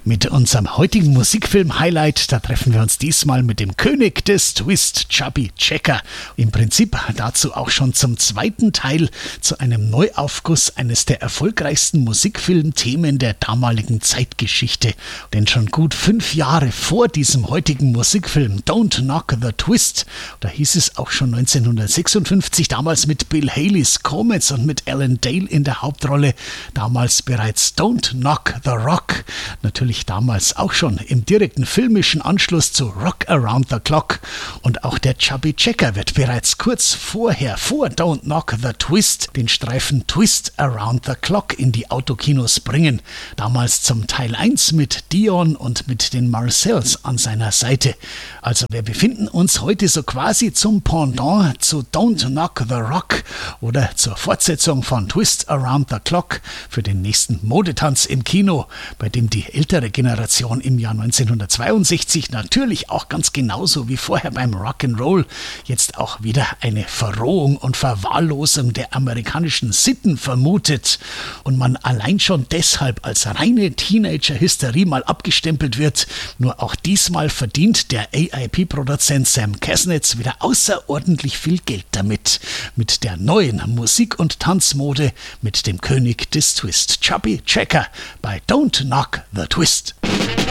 Mit unserem heutigen Musikfilm-Highlight, da treffen wir uns diesmal mit dem König des Twist, Chubby Checker. Im Prinzip dazu auch schon zum zweiten Teil, zu einem Neuaufguss eines der erfolgreichsten Musikfilmthemen der damaligen Zeitgeschichte. Denn schon gut 5 Jahre vor diesem heutigen Musikfilm Don't Knock the Twist, da hieß es auch schon 1956, damals mit Bill Haley's Comets und mit Alan Dale in der Hauptrolle, damals bereits Don't Knock the Rock. Natürlich damals auch schon im direkten filmischen Anschluss zu Rock Around the Clock. Und auch der Chubby Checker wird bereits kurz vorher, vor Don't Knock the Twist, den Streifen Twist Around the Clock in die Autokinos bringen. Damals zum Teil 1 mit Dion und mit den Marcells an seiner Seite. Also wir befinden uns heute so quasi zum Pendant zu Don't Knock the Rock oder zur Fortsetzung von Twist Around the Clock für den nächsten Modetanz im Kino, bei dem die ältere Generation im Jahr 1962 natürlich auch ganz genauso wie vorher beim Rock'n'Roll jetzt auch wieder eine Verrohung und Verwahrlosung der amerikanischen Sitten vermutet und man allein schon deshalb als reine Teenager-Hysterie mal abgestempelt wird. Nur auch diesmal verdient der AIP-Produzent Sam Kasnitz wieder außerordentlich viel Geld damit. Mit der neuen Musik- und Tanzmode, mit dem König des Twist, Chubby Checker bei Don't Knock the Twist.